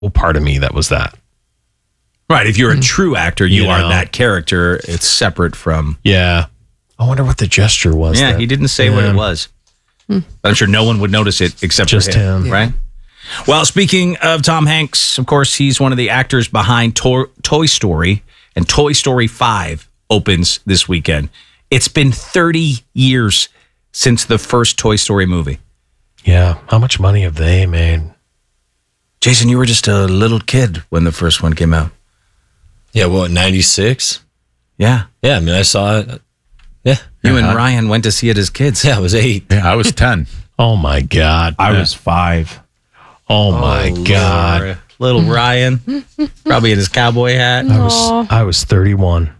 part of me that was that. Right. If you're a true actor, you are that character. It's separate from. Yeah. I wonder what the gesture was. Yeah, he didn't say what it was. But I'm sure no one would notice it except just for him. him. Right? Well, speaking of Tom Hanks, of course, he's one of the actors behind Toy Story, and Toy Story 5 opens this weekend. It's been 30 years since the first Toy Story movie. Yeah. How much money have they made? Jason, you were just a little kid when the first one came out. Yeah, what, 96? Yeah. Yeah, I mean, I saw it. Yeah. You and Ryan went to see it as kids. Yeah, I was 8. Yeah, I was 10. Oh, my God. I was 5. Oh, my God. Lord. Little Ryan, probably in his cowboy hat. I was 31.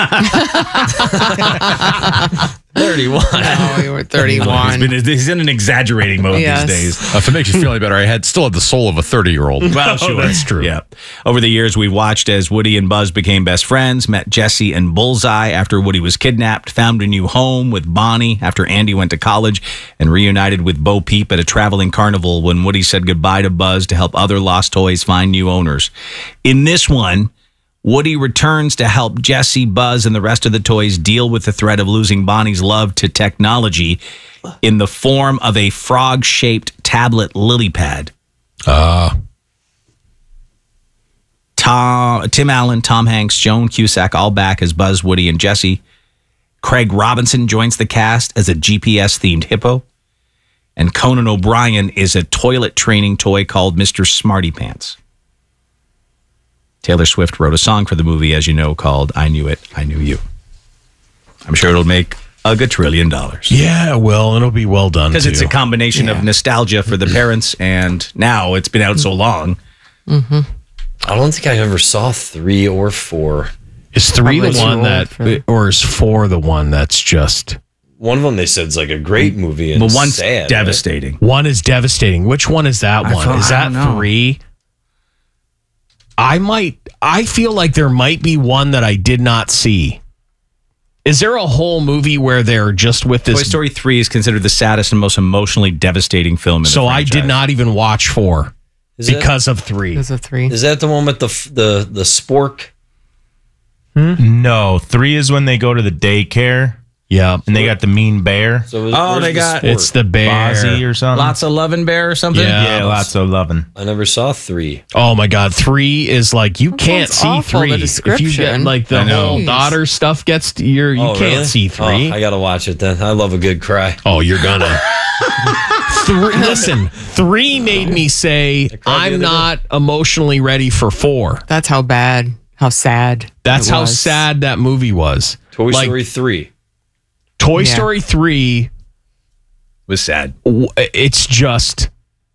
31. Oh, you were 31. He's in an exaggerating mode Yes. these days. If it makes you feel any better, I still had the soul of a 30-year-old. Well, sure. that's true. Yeah. Over the years, we watched as Woody and Buzz became best friends, met Jesse and Bullseye after Woody was kidnapped, found a new home with Bonnie after Andy went to college, and reunited with Bo Peep at a traveling carnival when Woody said goodbye to Buzz to help other lost toys find new owners. In this one, Woody returns to help Jesse, Buzz, and the rest of the toys deal with the threat of losing Bonnie's love to technology in the form of a frog-shaped tablet lily pad. Tim Allen, Tom Hanks, Joan Cusack, all back as Buzz, Woody, and Jesse. Craig Robinson joins the cast as a GPS-themed hippo. And Conan O'Brien is a toilet training toy called Mr. Smarty Pants. Taylor Swift wrote a song for the movie, as you know, called I Knew It, I Knew You. I'm sure it'll make a gajillion dollars. Yeah, well, it'll be well done, Because it's a combination of nostalgia for the parents, and now it's been out so long. I don't think I ever saw 3 or 4. Is 3 Probably the one too old that, for- or is 4 the one that's just... One of them they said is like a great movie and But one's sad. devastating. One is devastating. Which one is that one? Is I that don't know. 3? I feel like there might be one that I did not see. Is there a whole movie where they're just with this? Toy Story 3 is considered the saddest and most emotionally devastating film in the So I franchise. did not even watch 4 because of 3. Because of 3. Is that the one with the spork? No, 3 is when they go to the daycare Yeah. and they got the mean bear. So Oh, they got- It's the bear. Fozzie or something. Lots of Lovin' Bear or something? Yeah. Yeah, lots of loving. I never saw 3. Oh my God, 3 is like you can't see sounds awful, 3. the If you get description. like the I know. whole daughter stuff gets you can't really? see 3. Oh, I gotta watch it then. I love a good cry. Oh, you're gonna. Listen, 3 made me say cried the I'm other not emotionally ready for 4. That's how bad, how sad. That's it how was. sad that movie was. Toy Like, Story 3. Toy Yeah. Story 3. Was sad. It's just.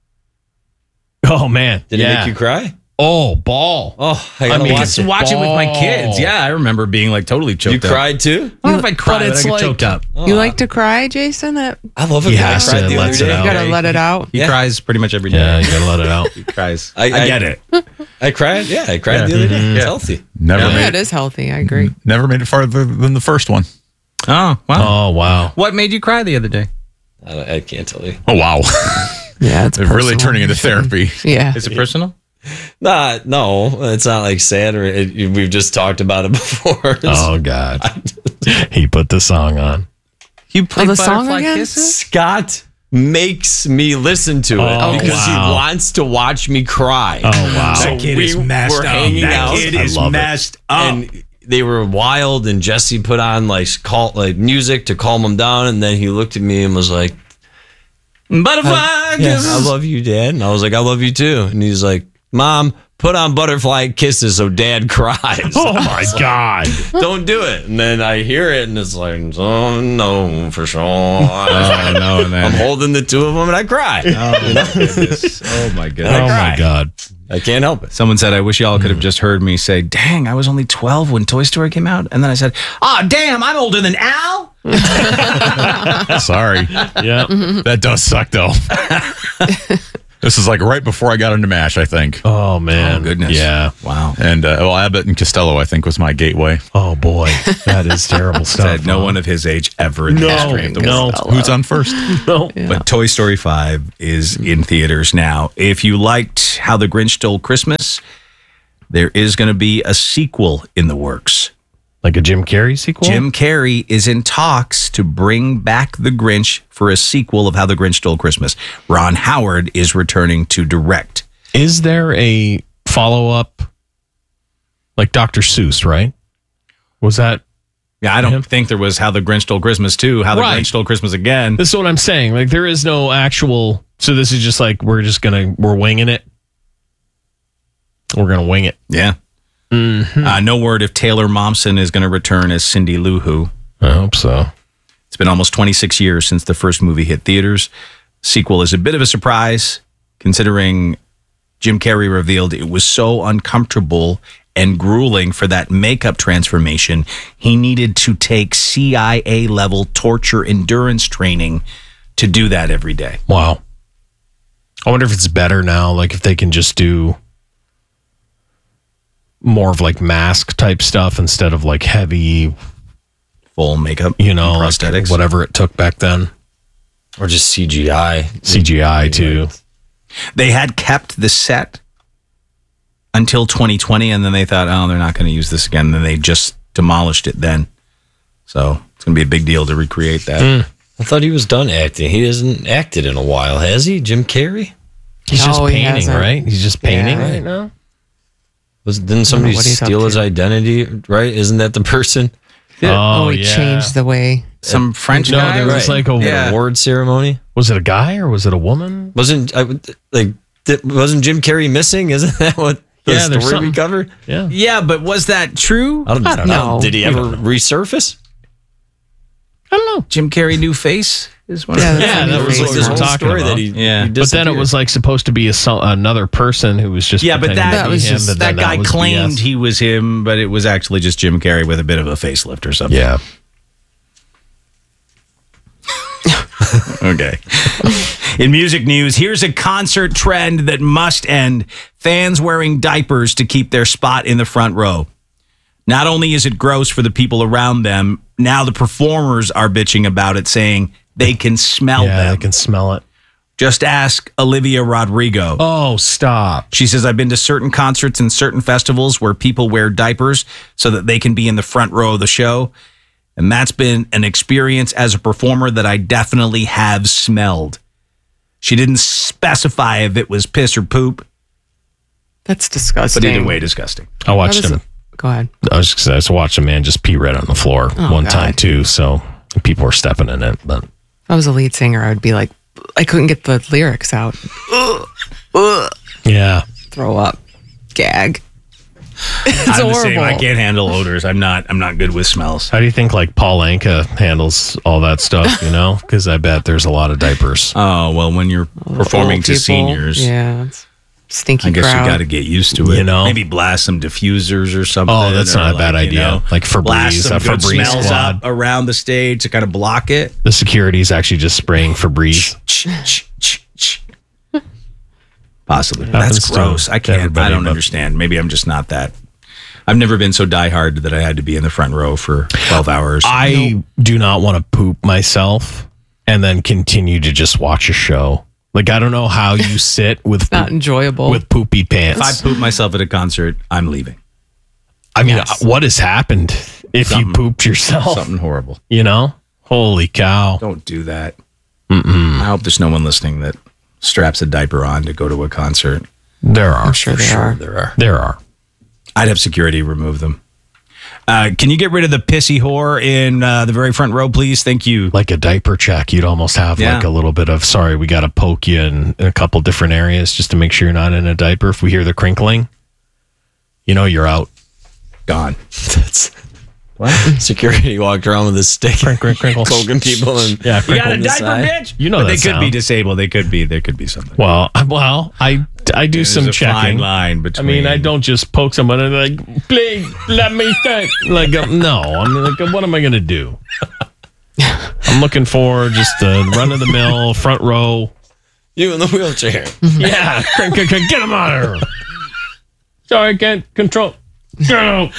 Oh man! Did it make you cry? Oh, ball! Oh, I gotta mean, watch it. Watch it with my kids. Oh. Yeah, I remember being like totally choked You up. cried too? I don't know if I cried, but it's I get like- choked up. You like to cry, Jason? I love it. He I has cried to the let other it day. out. You gotta let it out. He cries pretty much every day. Yeah, you gotta let it out. He cries. I get it. I cried. Yeah, I cried the other day. It's healthy. Never Yeah, made it is healthy. I agree. never made it farther than the first one. Oh, wow. Oh wow! What made you cry the other day? I can't tell you. Oh wow, Yeah, it's they're really personal. turning into therapy. Yeah. Is it personal? No, it's not like sad or we've just talked about it before. Oh God! He put the song on. You played the song Butterfly again? Kisses? Scott makes me listen to it Oh, because wow. he wants to watch me cry. Oh wow! That kid is messed were up. hanging That out. kid I is love it. messed up. And they were wild, and Jesse put on like music to calm him down, and then he looked at me and was like, Butterfly "Yeah, Kisses. I love you, Dad." And I was like, "I love you too." And he's like, "Mom, put on Butterfly Kisses so Dad cries." Oh my God! Don't do it. And then I hear it, and it's like, "Oh no, for sure." Oh, no, I'm man. holding the two of them, and I cry. Oh, my goodness. Oh, my Oh goodness. my God! I can't help it. Someone said, I wish y'all could have just heard me say, dang, I was only 12 when Toy Story came out. And then I said, oh, damn, I'm older than Al. Sorry, Yeah. that does suck though. This is like right before I got into MASH, I think. Oh man. Oh, goodness. Yeah. Wow. And Abbott and Costello, I think, was my gateway. Oh boy. That is terrible stuff. Said no one of his age ever in the history of the world. Who's on first? No. But Toy Story 5 is in theaters now. If you liked How the Grinch Stole Christmas, there is going to be a sequel in the works. Like a Jim Carrey sequel? Jim Carrey is in talks to bring back The Grinch for a sequel of How the Grinch Stole Christmas. Ron Howard is returning to direct. Is there a follow-up like Dr. Seuss, right? Was that Yeah, I don't think there was How the Grinch Stole Christmas 2, How the Right. Grinch Stole Christmas Again. This is what I'm saying. Like there is no actual so this is just like we're winging it. We're gonna wing it. Yeah. No word if Taylor Momsen is going to return as Cindy Lou Who. I hope so. It's been almost 26 years since the first movie hit theaters. Sequel is a bit of a surprise, considering Jim Carrey revealed it was so uncomfortable and grueling for that makeup transformation, he needed to take CIA-level torture endurance training to do that every day. Wow. I wonder if it's better now, like if they can just do more of like mask type stuff instead of like heavy, Full makeup, you know, like prosthetics. whatever it took back then. Or just CGI. CGI too. They had kept the set until 2020, and then they thought, oh, they're not going to use this again. And then they just demolished it then. So it's going to be a big deal to recreate that. I thought he was done acting. He hasn't acted in a while, has he? Jim Carrey? He's just No, he painting, hasn't. right? He's just painting Yeah. right now. Didn't somebody what he's up steal his to. identity, right? Isn't that the person? Oh, he yeah. changed the way. Some French No, guy? there was like a Yeah. Award ceremony? was it a guy or was it a woman? Wasn't Jim Carrey missing? Isn't that what the Yeah, there's story we something- covered? Yeah. Yeah, but was that true? I don't know. Did he ever resurface? I don't know. Jim Carrey new face is one. Yeah, of that's Yeah, a new that was face what we were now. talking story about. that he Yeah. But But then it disappeared. was like supposed to be another person who was just Yeah, but pretending to that be was him, just, but that then guy was claimed BS. he was him, but it was actually just Jim Carrey with a bit of a facelift or something. Yeah. Okay. In music news, here's a concert trend that must end: fans wearing diapers to keep their spot in the front row. Not only is it gross for the people around them, now the performers are bitching about it, saying they can smell Yeah, them. I can smell it. Just ask Olivia Rodrigo. Oh, stop. She says, I've been to certain concerts and certain festivals where people wear diapers so that they can be in the front row of the show. And that's been an experience as a performer that I definitely have smelled. She didn't specify if it was piss or poop, That's disgusting. but either way, disgusting. I watched That was- him. Go ahead. I just watched a man just pee right on the floor one God. time too. So people were stepping in it, but If I was a lead singer, I would be like, I couldn't get the lyrics out. yeah. Throw up. Gag. It's I'm horrible. the same. I can't handle odors. I'm not good with smells. How do you think like Paul Anka handles all that stuff? You know, because I bet there's a lot of diapers. Oh, well, when you're performing Old to people. seniors, Yeah. It's stinky I guess crowd. you got to get used to it. You know? Maybe blast some diffusers or something. Oh, that's or not a bad idea. Like Febreze, blast some a good Febreze smells squad. up around the stage to kind of block it. The security's actually just spraying Febreze. Possibly. Happens That's to gross. I can't. everybody, I don't but- understand. Maybe I'm just not that. I've never been so diehard that I had to be in the front row for 12 hours. I do not want to poop myself and then continue to just watch a show. Like I don't know how you sit with Not enjoyable. with poopy pants. if I poop myself at a concert, I'm leaving. I mean, Yes. what has happened if you Something- pooped yourself? Something horrible. You know? Holy cow. Don't do that. I hope there's no one listening that straps a diaper on to go to a concert. There are. I'm sure for there are. There are. There are. I'd have security remove them. Can you get rid of the pissy whore in the very front row, please? Thank you. Like a diaper check. You'd almost have Yeah. like a little bit of, sorry, we got to poke you in a couple different areas just to make sure you're not in a diaper. If we hear the crinkling, you know you're out. Gone. That's what? Security walked around with a stick, Crinkle. poking people, and Yeah, You crinkle. got a on the diaper, side. bitch? You know but that they could be sound. disabled. There could be something. Well, I do some There's a fine checking. line I between. mean, I don't just poke someone and like, please let me think. Like, no, I mean, like, what am I gonna do? I'm looking for just a run of the mill front row You in the wheelchair. Yeah, get him out of here. Sorry, I can't control. Get out.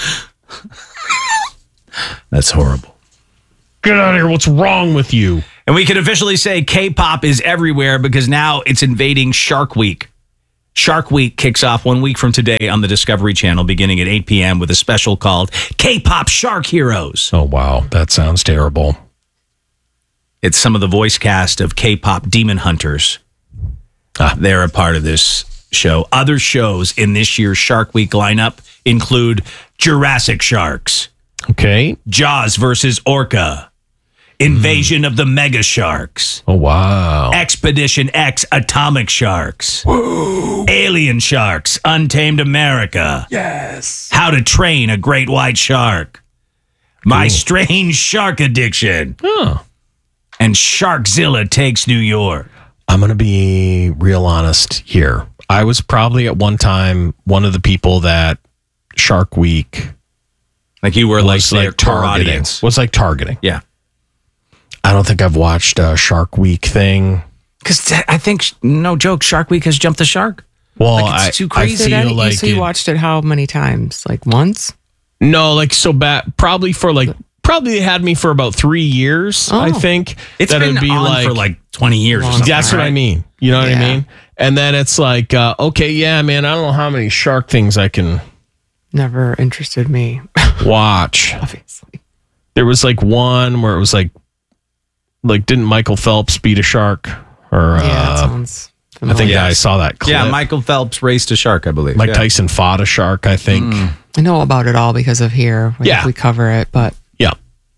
That's horrible. Get out of here. What's wrong with you? And we can officially say K-pop is everywhere because now it's invading Shark Week. Shark Week kicks off 1 week from today on the Discovery Channel beginning at 8 p.m. with a special called K-pop Shark Heroes. Oh, wow. That sounds terrible. It's some of the voice cast of K-pop Demon Hunters. They're a part of this show. Other shows in this year's Shark Week lineup include Jurassic Sharks, Okay. Jaws versus Orca, Invasion of the Mega Sharks, Oh, wow. Expedition X Atomic Sharks, Alien Sharks, Untamed America, Yes. How to Train a Great White Shark, My Strange Shark Addiction, Oh. and Sharkzilla Takes New York. I'm going to be real honest here. I was probably at one time one of the people that Shark Week Like you were was their like core targeting. audience. Was like targeting. Yeah. I don't think I've watched a Shark Week thing. Because I think, no joke, Shark Week has jumped the shark. Well, Like, it's too crazy. I feel like so you watched it how many times? Like once? no, like so bad. Probably they had me for about 3 years. I think It's that been it'd be on for like 20 years or something. that's what I right? mean. You know what I Yeah. mean? And then it's like, okay, yeah, man, I don't know how many shark things I can Never interested me, watch. obviously. There was like one where it was like didn't Michael Phelps beat a shark? Or Yeah, that sounds I think familiar. I saw that clip. Yeah, Michael Phelps raced a shark, I believe. Mike Yeah. Tyson fought a shark, I think. I know about it all because of here. Yeah. We cover it, but Yeah.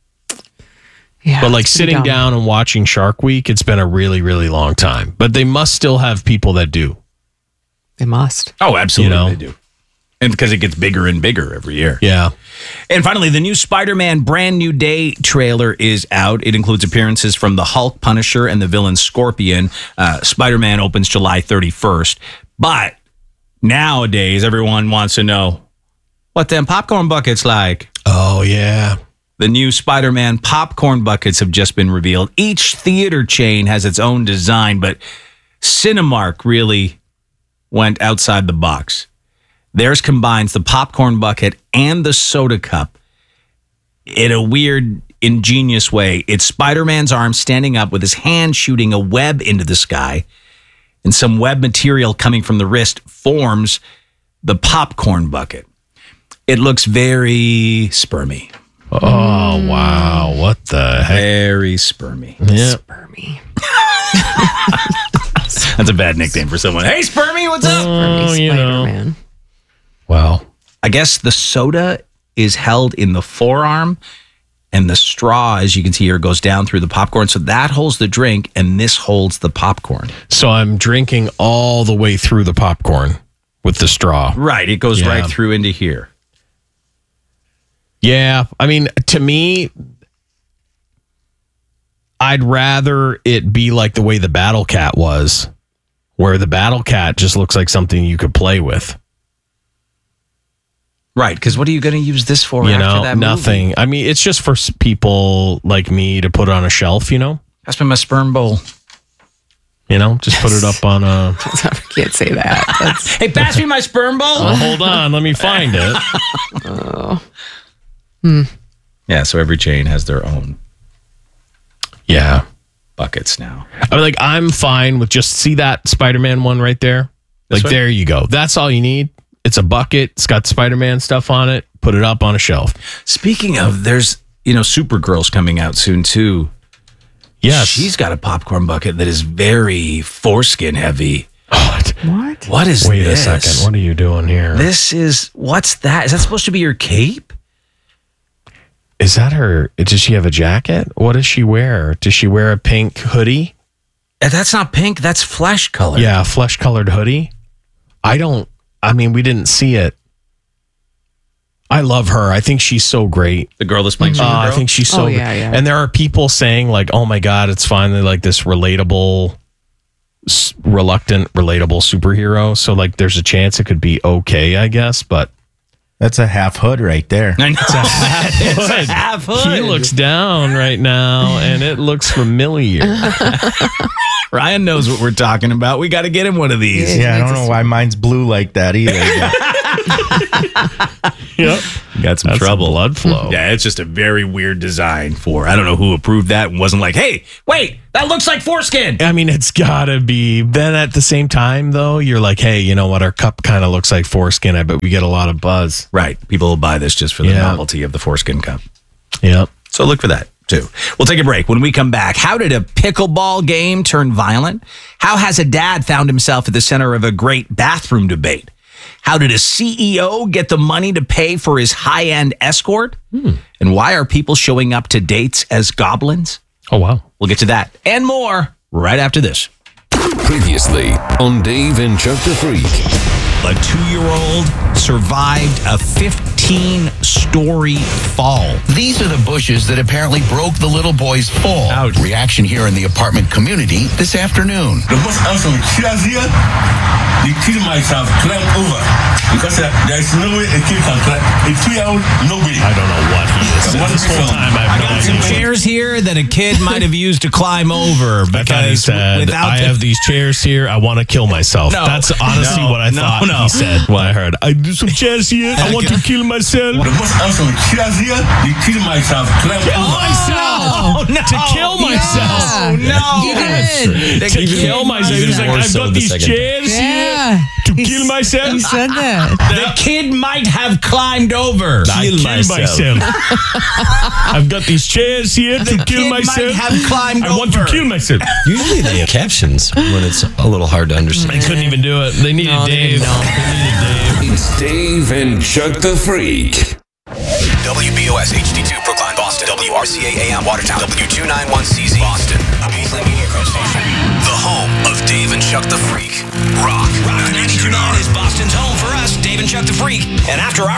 yeah. But like it's pretty sitting dumb. down and watching Shark Week, it's been a really, really long time. But they must still have people that do. They must. Oh, absolutely You know? they do. And because it gets bigger and bigger every year. Yeah. And finally, the new Spider-Man Brand New Day trailer is out. It includes appearances from the Hulk, Punisher, and the villain Scorpion. Spider-Man opens July 31st. But nowadays, everyone wants to know what them popcorn buckets like. Oh, yeah. The new Spider-Man popcorn buckets have just been revealed. Each theater chain has its own design, but Cinemark really went outside the box. Theirs combines the popcorn bucket and the soda cup in a weird, ingenious way. It's Spider-Man's arm standing up with his hand shooting a web into the sky, and some web material coming from the wrist forms the popcorn bucket. It looks very spermy. Oh, wow. What the heck? Very spermy. Yeah. Spermy. That's a bad nickname for someone. Hey, Spermy, what's up? Oh, you know. Spider-Man. Wow. I guess the soda is held in the forearm, and the straw, as you can see here, goes down through the popcorn. So that holds the drink, and this holds the popcorn. So I'm drinking all the way through the popcorn with the straw. Right. It goes Yeah. right through into here. Yeah. I mean, to me, I'd rather it be like the way the Battle Cat was, where the Battle Cat just looks like something you could play with. Right. Because what are you going to use this for You after know, that movie? nothing. I mean, it's just for people like me to put on a shelf, you know? That's been my sperm bowl. You know, just put it up on a. I can't say that. That's, Hey, pass me my sperm bowl. Well, hold on, let me find it. Yeah. So every chain has their own Yeah. buckets now. I mean, like, I'm fine with just see that Spider-Man one right there. Like, one? there you go. That's all you need. It's a bucket. It's got Spider-Man stuff on it. Put it up on a shelf. Speaking of, there's, Supergirl's coming out soon, too. Yes. She's got a popcorn bucket that is very foreskin heavy. what? What is Wait this? a second. What are you doing here? This is, what's that? Is that supposed to be your cape? Is that her? Does she have a jacket? What does she wear? Does she wear a pink hoodie? That's not pink. That's flesh color. Yeah, a flesh-colored hoodie. We didn't see it. I love her. I think she's so great. The girl that's playing Supergirl? I think she's so Oh, good. yeah, yeah. And there are people saying like, oh my God, it's finally like this relatable, reluctant, relatable superhero. So like there's a chance it could be okay, I guess. But That's a half hood right there. I know. It's a half hood. he looks down right now and it looks familiar. Ryan knows what we're talking about. We got to get him one of these. Yeah, I don't know why mine's blue like that either. Yep. Got some That's trouble. some blood flow. Yeah, it's just a very weird design for, I don't know who approved that and wasn't like, hey, wait, that looks like foreskin. I mean, it's gotta be. Then at the same time, though, you're like, hey, you know what? Our cup kind of looks like foreskin. I bet we get a lot of buzz. Right. People will buy this just for the Yeah. novelty of the foreskin cup. Yep. So look for that, too. We'll take a break. When we come back, how did a pickleball game turn violent? How has a dad found himself at the center of a great bathroom debate? How did a CEO get the money to pay for his high-end escort? And why are people showing up to dates as goblins? Oh, wow. We'll get to that and more right after this. Previously on Dave and Chuck the Freak. A 2-year-old survived a 15-story fall. These are the bushes that apparently broke the little boy's fall. Ouch. Reaction here in the apartment community this afternoon. The most awesome chairs here, the kid might have climbed over because there's no way a kid can climb. A 2-year-old, nobody. I don't know what he is. This whole time, I've no Some idea. chairs here that a kid might have used to climb over I thought he because said, without I have these chairs here. I want to kill myself. No. That's honestly No. what I No, thought no. he said when I heard, I do some chairs here. I want to kill myself. The most awesome chairs here, the kid might have climbed Kill over. myself. Oh, no. To kill myself. Oh, no. You did. To kill myself. He was like, More I've so got the these second chairs Yeah. here to kill myself. He said that. The kid might have climbed over. I kill myself. I've got these chairs here to kill Kid myself. might have climbed I want to over. kill myself. Usually they have captions when it's a little hard to understand. They couldn't even do it. They needed No, they Dave. didn't know. They needed Dave. It's Dave and Chuck the Freak. WBOS HD2 Brookline, Boston. WRCA AM Watertown. W291CZ Boston. A Beasley Media Group station. The home of Dave and Chuck the Freak. Rock. 92.9 is Boston's home for us, Dave and Chuck the Freak. And after our